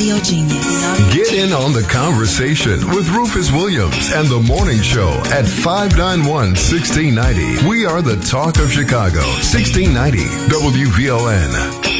audio genius. Get in on the conversation with Rufus Williams and the Morning Show at 591-1690. We are the talk of Chicago. 1690 WVLN.